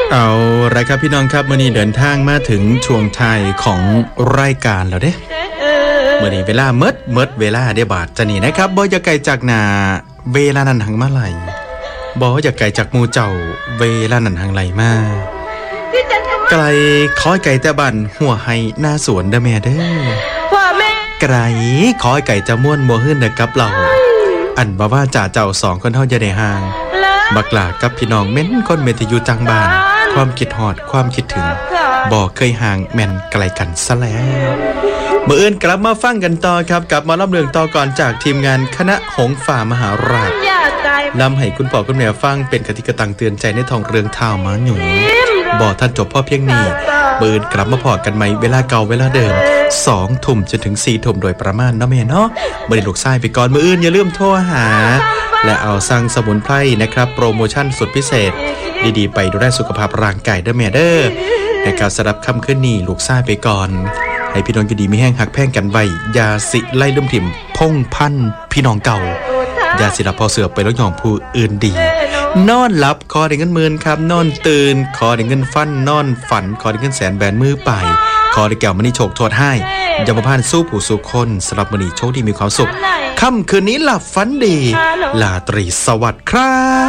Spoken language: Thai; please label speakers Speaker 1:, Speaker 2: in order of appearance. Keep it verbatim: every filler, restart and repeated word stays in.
Speaker 1: เอาละครับพี่น้องครับมื้อนี้เดินทางมาถึงช่วงท้ายของรายการแล้วเด้มื้อนี้เวลาเมิดเมิดเวลาได้บาดจะนี่นะครับบ่จะไกลจากหน้าเวลานั้นหังมาไหลบ่จะไกลจากหมู่เจ้าเวลานั้นหังไหลมาไกลคอยไก่แต่บ้านหัวไห้หน้าสวนเด้อแม่เด้อพ่อแม่ไกลคอยไก่จะม่วนบ่ฮื้นเด้อกับเราอันบ่ว่าจ่าเจ้าสองคนเฮาจะได้ห่างบักหลากับพี่น้องเม้นคนเมตอยู่จังบ้านความคิดฮอดความคิดถึงบ่เคยห่างแม่นไกลกันซะแล้วมื้ออื่นกลับมาฟังกันต่อครับกับมาเล่าเรื่องต่อก่อนจากทีมงานคณะหงส์ฝ่ามหาราชนำให้คุณพ่อคุณแม่ฟังเป็นกติกาตังเตือนใจในท้องเรื่องท้าวม้าหยุ่นบ่ท่านจบพ่อเพียงนี้มื้ออื่นกลับมาพอกันใหม่เวลาเก่าเวลาเดิมสองทุ่มจนถึงสี่ทุ่มโดยประมาณเนาะแม่เนาะมื้อนี้ลูกชายไปก่อนมื้ออื่นอย่าลืมโทรหาและเอาสั่งสมุนไพรนะครับโปรโมชั่นสุดพิเศษดีๆไปดูแลสุขภาพร่างกายเด้อแม่เด้อนะครับสำหรับค่ำคืนนี้ลูกชายไปก่อนให้พี่น้องอยู่ดีมีแห้งหักแพ่งกันไว้ยาสิไล่ลุ่มถิ่มพงพันพี่น้องเก่ายาสิรับพอเสือไปแล้วยองผู้อื่นดีนอนหลับคอได้เงินหมื่นครับนอนตื่นคอได้เงินฟันนอนฝันคอได้เงินแสนแบนมือไปคอได้แก้วมณีโชคโทษให้ยมพานสู้ผู้สู้คนสำหรับมณีโชคดีมีความสุขค่ำคืนนี้หลับฝันดีลาตรีสวัสดิ์ครับ